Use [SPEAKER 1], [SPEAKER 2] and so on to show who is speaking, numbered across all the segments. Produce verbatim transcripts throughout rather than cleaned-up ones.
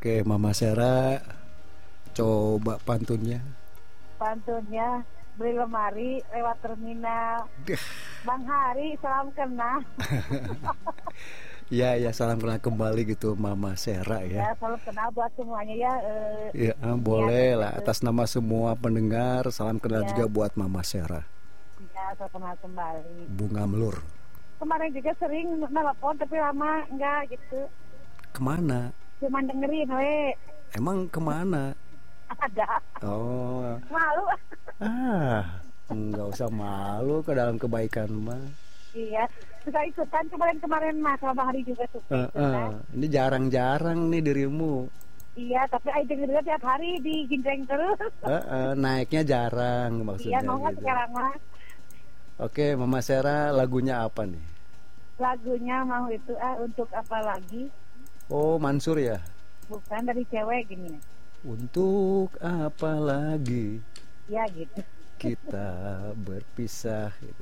[SPEAKER 1] Oke, Mama Sera, coba pantunnya.
[SPEAKER 2] Pantunnya beli lemari lewat terminal. Bang Hari, salam kenal.
[SPEAKER 1] Ya, ya salam kenal kembali gitu Mama Sera
[SPEAKER 2] Ya,
[SPEAKER 1] ya.
[SPEAKER 2] salam kenal buat semuanya ya. Eh,
[SPEAKER 1] Ya, boleh
[SPEAKER 2] ya,
[SPEAKER 1] lah atas nama semua pendengar, salam kenal
[SPEAKER 2] Ya.
[SPEAKER 1] juga buat Mama Sera.
[SPEAKER 2] Ya, salam kenal kembali.
[SPEAKER 1] Bunga Melur.
[SPEAKER 2] Kemarin juga sering nelpon tapi lama enggak gitu.
[SPEAKER 1] Kemana?
[SPEAKER 2] Cuma dengerin we.
[SPEAKER 1] Emang kemana?
[SPEAKER 2] Ada.
[SPEAKER 1] Oh,
[SPEAKER 2] Malu.
[SPEAKER 1] ah, nggak usah malu ke dalam kebaikan mah.
[SPEAKER 2] Iya. Suka ikutan kemarin-kemarin Mas, sama Bang Hari juga suka
[SPEAKER 1] Eh,
[SPEAKER 2] ikutan.
[SPEAKER 1] eh, Ini jarang-jarang nih dirimu.
[SPEAKER 2] Iya, tapi ayo denger tiap hari di ginjeng terus.
[SPEAKER 1] Eh, eh, naiknya jarang
[SPEAKER 2] Iya,
[SPEAKER 1] maksudnya
[SPEAKER 2] mau nggak
[SPEAKER 1] gitu.
[SPEAKER 2] sekarang mah.
[SPEAKER 1] Oke, Mama Sera, lagunya apa nih?
[SPEAKER 2] Lagunya mau itu ah untuk apa lagi?
[SPEAKER 1] Oh, Mansur ya.
[SPEAKER 2] Bukan dari cewek gini.
[SPEAKER 1] Untuk apa lagi
[SPEAKER 2] Ya gitu.
[SPEAKER 1] kita berpisah gitu.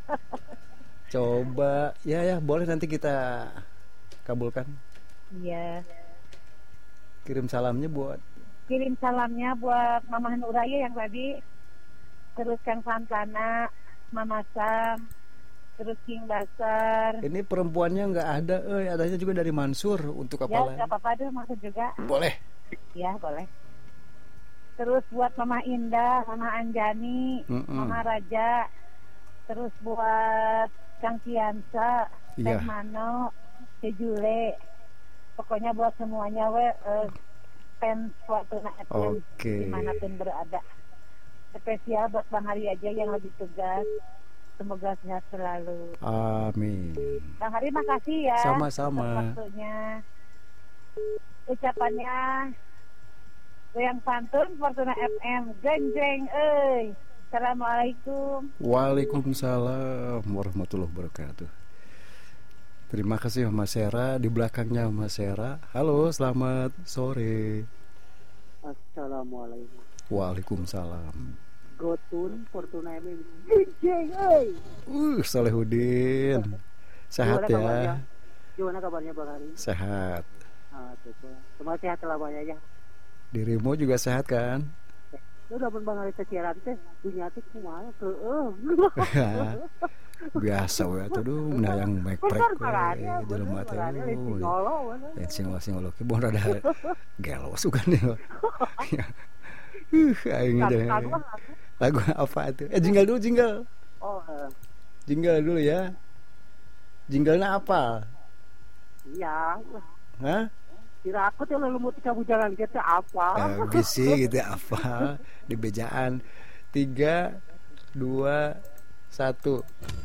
[SPEAKER 1] Coba, ya ya boleh nanti kita kabulkan.
[SPEAKER 2] Iya.
[SPEAKER 1] Kirim salamnya buat.
[SPEAKER 2] Kirim salamnya buat Mama Nuraya yang tadi, terus Kang Santana, Mama Sam, terus King Basar.
[SPEAKER 1] Ini perempuannya nggak ada, eh adanya juga dari Mansur. Untuk apa
[SPEAKER 2] Ya,
[SPEAKER 1] lagi?
[SPEAKER 2] nggak apa-apa deh maksud juga.
[SPEAKER 1] Boleh.
[SPEAKER 2] Ya, boleh. Terus buat Mama Indah, Mama Anjani,
[SPEAKER 1] Mm-mm.
[SPEAKER 2] Mama Raja, terus buat Kang Kiansa, Teh
[SPEAKER 1] Iya.
[SPEAKER 2] Mano, Teh Jule. Pokoknya buat semuanya we eh, fans Fortuna F M
[SPEAKER 1] Oke.
[SPEAKER 2] dimanapun berada. Spesial buat Bang Hari aja yang lagi tugas. Semoga sehat selalu.
[SPEAKER 1] Amin.
[SPEAKER 2] Bang Hari makasih ya.
[SPEAKER 1] Sama-sama.
[SPEAKER 2] atas waktunya. Ucapannya yang pantun Fortuna F M. Genjeng euy. Assalamualaikum.
[SPEAKER 1] Waalaikumsalam warahmatullahi wabarakatuh. Terima kasih Mama Sera. Di belakangnya Mama Sera. Halo, selamat sore.
[SPEAKER 3] Assalamualaikum.
[SPEAKER 1] Waalaikumsalam.
[SPEAKER 3] Gotun Fortuna F M. Genjeng euy.
[SPEAKER 1] Uh, Salehudin. Sehat
[SPEAKER 3] Gimana kabarnya?
[SPEAKER 1] ya?
[SPEAKER 3] Gimana kabarnya Bang Hari?
[SPEAKER 1] Sehat.
[SPEAKER 3] Ah, betul. Semua sehat selamanya ya.
[SPEAKER 1] Dirimu juga sehat kan?
[SPEAKER 3] Lu dapat Bang Hari teciaran teh, dunia teh kumaha keeuh.
[SPEAKER 1] Biasa we atuh duh menayang mekrek
[SPEAKER 3] Bener
[SPEAKER 1] we
[SPEAKER 3] makanya,
[SPEAKER 1] jelema teh.
[SPEAKER 3] makanya, lain singolo, bener.
[SPEAKER 1] Lain singolo-singolo ke bon rada gelos kan ya. Uh, aing
[SPEAKER 3] Lagu-
[SPEAKER 1] teh.
[SPEAKER 3] lagu apa, lagu?
[SPEAKER 1] Lagu apa tuh? Eh jingle dulu jingle.
[SPEAKER 3] Oh, eh,
[SPEAKER 1] Jingle dulu ya. Jinglenya apa?
[SPEAKER 3] iya.
[SPEAKER 1] Hah?
[SPEAKER 3] Kira aku tuh lalu mau tika bujangan gitu apa?
[SPEAKER 1] Eh, bisi gitu apa? Di bejaan. Tiga, dua, satu.